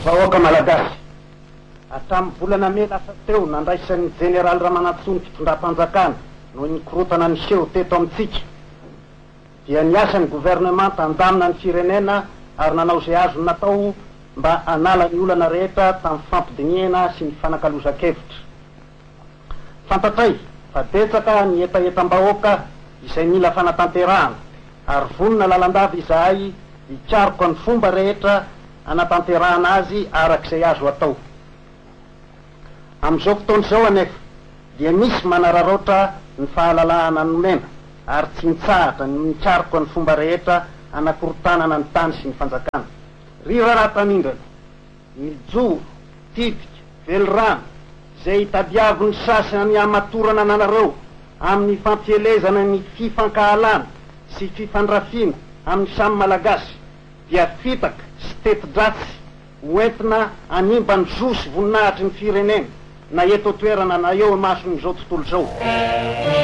vahoaka malagasy hatramin'ny volana May lasa teo nandraisan'ny général Ramanantsoa ny fitondram-panjakana noho ny korotana niseho teto amintsika dia niasa ny gouvernement tandamina ny firenena ary nanao izay azo natao mba hanala ny olana rehetra tamin'ny fampidiniana sy ny fanakalozan-kevitra. Fantatray fa betsaka ny etaetam-bahoaka izay mila fanatanterahana ary vonona lalandava izahay hikaroka ny fomba rehetra hanatanterahana azy arak'izay azo atao. Amin'izao fotoana izao anefa dia misy manararoatra ny fahalalahana nomena ary tsy mitsahatra ny mikaroka ny fomba rehetra hanakorotanana ny tany sy ny fanjakana. Ry rahatanindrina, ny jo, tipika, velorano izay tadiavo ny sasany amatorana anareo amin'ny fampielezana ny fifankahalana sy fifandrafina amin'ny samy malagasy dia fitaka sy teti-dratsy hoentina hanimba ny zo sy voninahitry ny firenena na eto toerana na eo mason'izao tontolo izao.